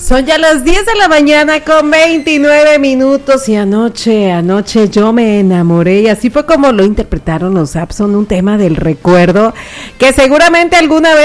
Son ya las 10 de la mañana con 29 minutos y anoche yo me enamoré y así fue como lo interpretaron los Abson, un tema del recuerdo que seguramente alguna vez